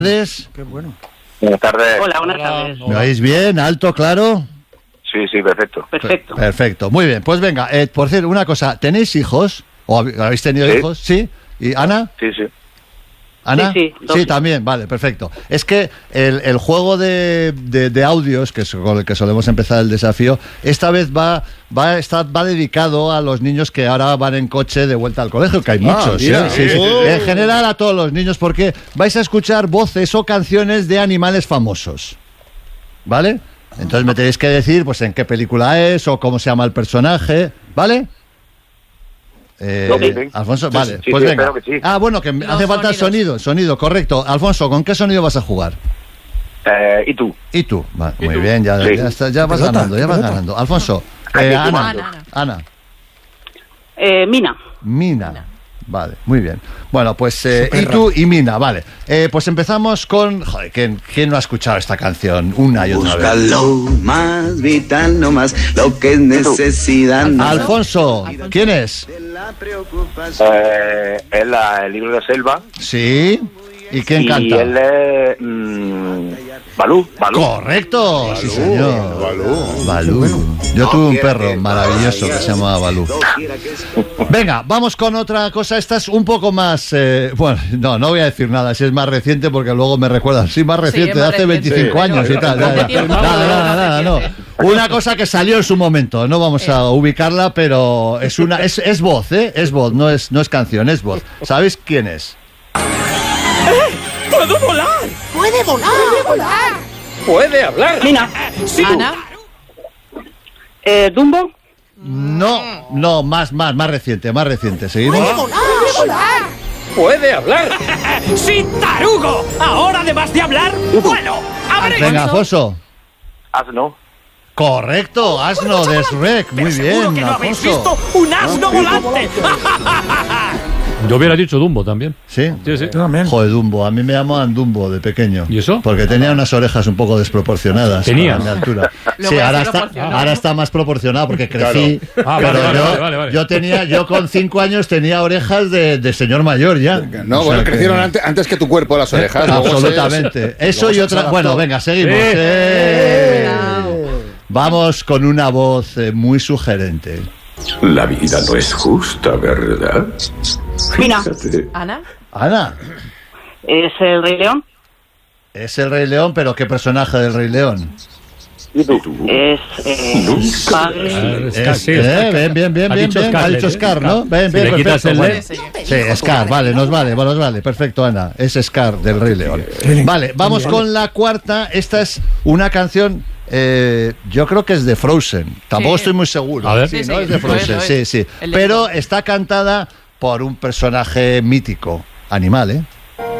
Qué bueno. Buenas tardes. Hola, buenas tardes. ¿Me oís bien? ¿Alto, claro? Sí, perfecto. Perfecto. Perfecto, muy bien. Pues venga, por cierto, una cosa. ¿Tenéis hijos? ¿O habéis tenido hijos? ¿Sí? ¿Y Ana? Sí. ¿Ana? Sí, sí, también, vale, perfecto. Es que el juego de audios, que es con el que solemos empezar el desafío, esta vez va dedicado a los niños que ahora van en coche de vuelta al colegio, que hay muchos. Mira, Sí. En general a todos los niños, porque vais a escuchar voces o canciones de animales famosos. ¿Vale? Entonces me tenéis que decir pues en qué película es o cómo se llama el personaje, ¿vale? Alfonso, vale, sí, pues venga. que sí. Ah, bueno, que hace falta sonido, correcto. Alfonso, ¿con qué sonido vas a jugar? ¿Y tú? ¿Y tú? Va, muy bien, ya vas ganando. Alfonso, Ana. Mina. Vale, muy bien. Bueno, pues y tú y Mina, vale. Pues empezamos con... Joder, ¿quién no ha escuchado esta canción una y otra vez? Busca lo más vital, no más lo que es necesidad. Alfonso, ¿quién es? Es el libro de Selva. Sí. ¿Y quién canta? Y él es... Balú. Correcto, sí señor. Balú. Yo tuve un perro maravilloso que se llamaba Balú. Venga, vamos con otra cosa. Esta es un poco más... bueno, no voy a decir nada si es más reciente porque luego me recuerdan. Sí, más reciente, de hace 25 años y tal. Nada, no. Una cosa que salió en su momento. No vamos a ubicarla, pero es voz, ¿eh? Es voz, no es canción, es voz. ¿Sabéis quién es? ¡Puedo volar! ¡Puede volar! ¡Puede hablar! Mina. Sí. Ana. Dumbo. No, más reciente. Seguimos. ¡Puede volar! ¡Puede hablar! ¡Sí, tarugo! Ahora, además de hablar, bueno, habré... Venga, Alfonso. Asno. Correcto, asno de Shrek. Muy Seguro bien, que no habéis Alfonso. visto un asno volante. Yo hubiera dicho Dumbo también. ¿Sí? Sí. Joder, Dumbo. A mí me llamaban Dumbo de pequeño. ¿Y eso? Porque tenía unas orejas un poco desproporcionadas. ¿Tenía? Para mi altura. Luego Sí, ya ahora está más proporcionado porque crecí. Claro. Vale. Yo con 5 años tenía orejas de señor mayor ya. No, O sea bueno, que- crecieron antes que tu cuerpo las orejas. luego Absolutamente. Eso luego y se otra... adaptó. Bueno, venga, seguimos. Vamos con una voz muy sugerente. La vida no es justa, ¿verdad? Mina. Fíjate. Ana. Ana, ¿Es el Rey León? es el Rey León, pero ¿qué personaje del Rey León? ¿Y tú? Es... Scarlett. Bien. Ha dicho Ha Scarlett, dicho Scar, ¿no? Bien, Si le quitas perfecto. el Bueno. Sí, Scar, vale, nos vale. Perfecto, Ana. Es Scar del Rey León. Vale, vamos con la cuarta. Esta es una canción... yo creo que es de Frozen. Tampoco estoy muy seguro. A ver. Sí, Sí, ¿no? sí, Es de lo es, Frozen, lo es. sí. El Pero eco. está cantada por un personaje mítico. Animal, ¿eh?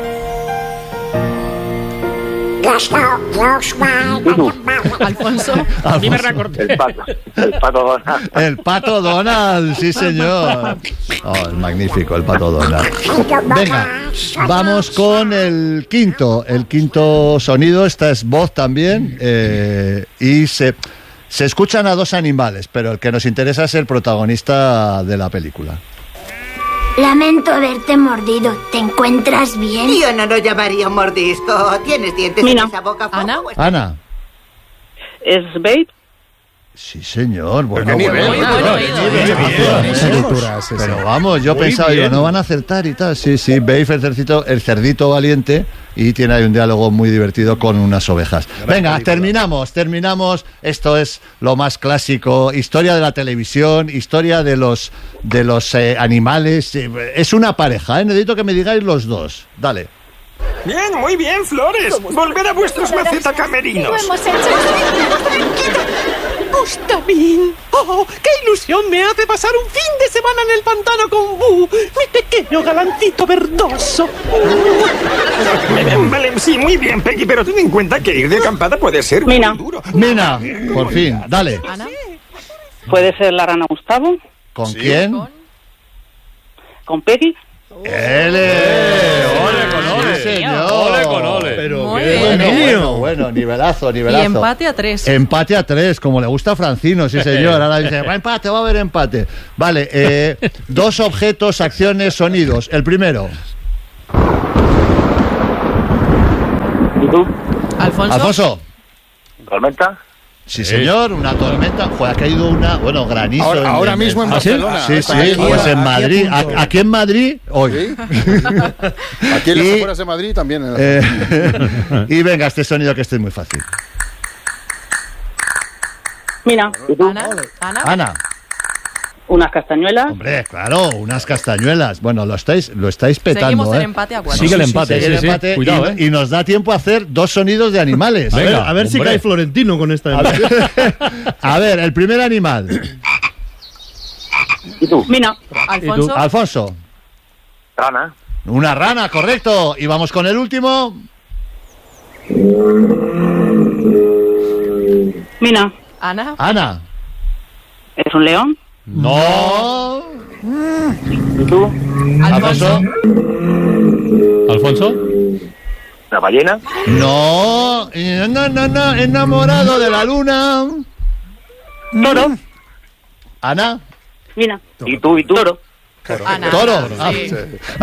Alfonso. El pato Donald. El Pato Donald, sí señor. Oh, es magnífico el Pato Donald. Venga, vamos con el quinto sonido. Esta es voz también. Y se escuchan a dos animales, pero el que nos interesa es el protagonista de la película. Lamento haberte mordido. ¿Te encuentras bien? Yo no lo llamaría un mordisco. Tienes dientes Mina. en esa boca. Ana. Ana. ¿Es Babe? Sí, señor. Bueno, qué nivel? Muy buen oído. Pero vamos, yo pensaba, no van a acertar y tal. Sí, Babe, el cerdito valiente, y tiene ahí un diálogo muy divertido con unas ovejas. Venga, terminamos. Esto es lo más clásico. Historia de la televisión, historia de los animales. Es una pareja, ¿eh? Necesito que me digáis los dos. Dale. Bien, muy bien, Flores. Volved a vuestros macetacamerinos. Gustavín. ¡Oh, qué ilusión me hace pasar un fin de semana en el pantano con Bu, mi pequeño galancito verdoso! Vale, sí, muy bien, Peggy, pero ten en cuenta que ir de acampada puede ser muy Mina. duro. Mina, por fin, dale. Ana. ¿Puede ser la rana Gustavo? ¿Con quién? ¿Con Peggy? Sí, señor. Ole con ole. Pero Muy qué bien, bueno, nivelazo. Y empate a 3. Empate a 3, como le gusta a Francino, sí señor. Ahora dice, va a haber empate. Vale, dos objetos, acciones, sonidos. El primero. tú? Alfonso. Alfonso. ¿Tormenta? Sí, señor, una tormenta. Joder, ha caído una, granizo. Ahora mismo en Barcelona. Sí, pues en Madrid. Aquí en Madrid, hoy. ¿Sí? Aquí en las afueras de Madrid también. Y venga, este sonido que este es muy fácil. Mina. Ana. Unas castañuelas. Hombre, claro, unas castañuelas. Bueno, lo estáis petando. Seguimos en empate a 4. Sigue el empate, empate. Cuidado, y nos da tiempo a hacer 2 sonidos de animales. Venga, a ver si cae Florentino con esta. A ver, el primer animal. ¿Y tú? Mina. Alfonso. Alfonso. Rana. Una rana, correcto. Y vamos con el último. Mina. Ana. ¿Es un león? No. ¿Y tú? Alfonso. ¿Alfonso? ¿La ballena? No. No. Enamorado de la luna. Toro. Ana. Mina. ¿Y tú? Toro. Ana. Toro. Sí.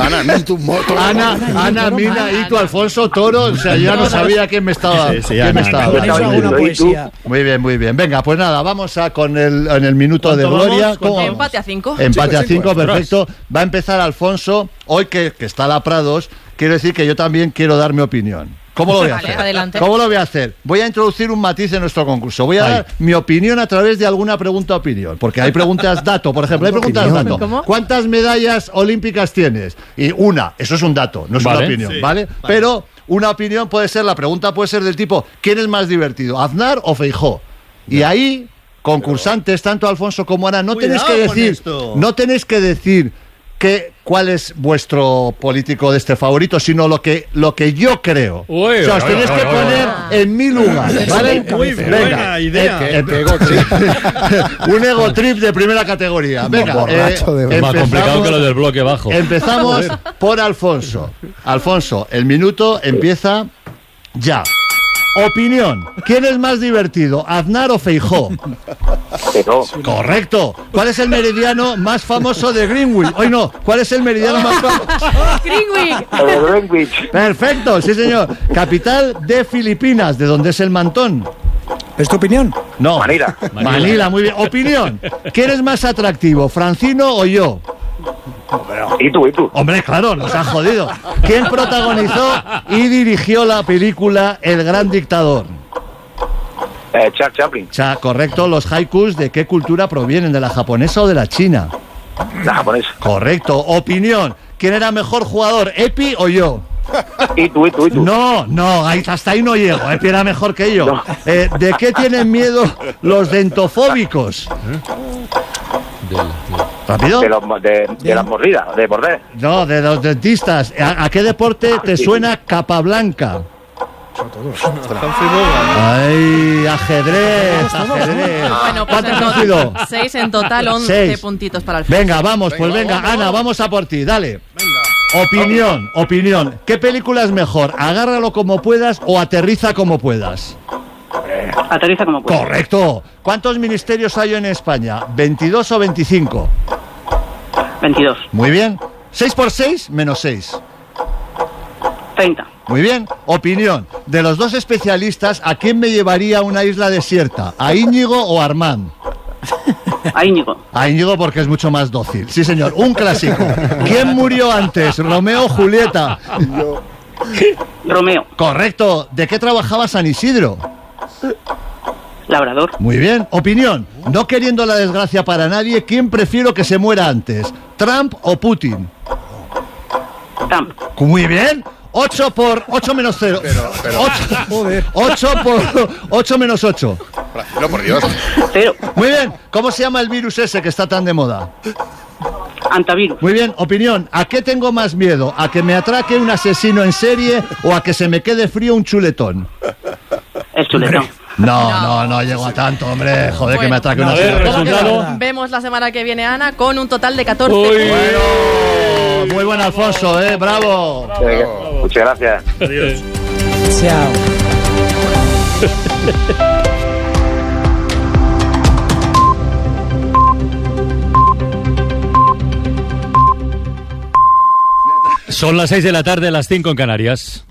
Ana, Mina, y tú, Alfonso, Toro. O sea, yo ya no sabía quién me estaba. quién me estaba Eso hablando. es una poesía. Muy bien. Venga, pues nada, vamos con en el minuto de gloria. ¿Cuánto vamos? Empate a 5. Empate a 5, perfecto. Va a empezar Alfonso. Hoy que está la Prados, quiero decir que yo también quiero dar mi opinión. ¿Cómo lo voy a Vale, hacer? adelante. ¿Cómo lo voy a hacer? Voy a introducir un matiz en nuestro concurso. Voy a dar mi opinión a través de alguna pregunta-opinión. Porque hay preguntas dato, por ejemplo. Hay preguntas dato. ¿Cómo? ¿Cuántas medallas olímpicas tienes? Y una. Eso es un dato, no es una opinión, ¿vale? Pero una opinión puede ser, la pregunta puede ser del tipo, ¿quién es más divertido, Aznar o Feijóo? Y ahí, concursantes, tanto Alfonso como Ana, no tenéis que decir cuál es vuestro político de este favorito, sino lo que yo creo. O sea, os tenéis que poner en mi lugar, ¿vale? Muy buena idea. Un ego trip de primera categoría. Venga, Es más complicado que lo del bloque bajo. Empezamos por Alfonso. Alfonso, el minuto empieza ya. Opinión. ¿Quién es más divertido, Aznar o Feijóo? Correcto. ¿Cuál es el meridiano más famoso de Greenwich? Hoy no. ¿Cuál es el meridiano más famoso? Greenwich. Perfecto, sí señor. Capital de Filipinas, ¿de dónde es el Mantón? ¿Es tu opinión? No. Manila, muy bien. Opinión. ¿Quién es más atractivo, Francino o yo? ¿Y tú? Hombre, claro, nos ha jodido. ¿Quién protagonizó y dirigió la película El Gran Dictador? Charles Chaplin. Correcto. ¿Los haikus de qué cultura provienen? ¿De la japonesa o de la china? La japonesa. Correcto. Opinión. ¿Quién era mejor jugador, Epi o yo? ¿Y tú? No, hasta ahí no llego. Epi era mejor que yo. No. ¿De qué tienen miedo los dentofóbicos? ¿Rápido? De las mordidas, de morder. No, de los dentistas. ¿A qué deporte te suena Capablanca? Ay, ajedrez. Bueno, pues ¿Cuántos han sido? 6 en total, 11 puntitos para Alfonso. Venga, vamos, Ana, vamos a por ti, dale. Opinión. ¿Qué película es mejor? ¿Agárralo como puedas o aterriza como puedas? Aterriza como puedas. Correcto. ¿Cuántos ministerios hay en España? ¿22 o 25? 22. Muy bien. 6 por 6 menos 6. 30. Muy bien. Opinión. De los dos especialistas, ¿a quién me llevaría a una isla desierta? ¿A Íñigo o a Armand? A Íñigo. A Íñigo porque es mucho más dócil. Sí, señor. Un clásico. ¿Quién murió antes? ¿Romeo o Julieta? Romeo. Correcto. ¿De qué trabajaba San Isidro? Labrador. Muy bien. Opinión. No queriendo la desgracia para nadie, ¿quién prefiero que se muera antes? ¿Trump o Putin? Trump. Muy bien. 8 por 8 menos 0. 8 por 8 menos 8. No, por Dios. 0. Muy bien. ¿Cómo se llama el virus ese que está tan de moda? Antivirus. Muy bien. Opinión. ¿A qué tengo más miedo? ¿A que me atraque un asesino en serie o a que se me quede frío un chuletón? El chuletón. No llego a tanto, hombre. Joder, que me atraque un asesino. Vemos la semana que viene, Ana, con un total de 14. Bueno, muy buen Alfonso, bravo. Muchas gracias. Adiós. Chao. Son las 6 de la tarde, las 5 en Canarias.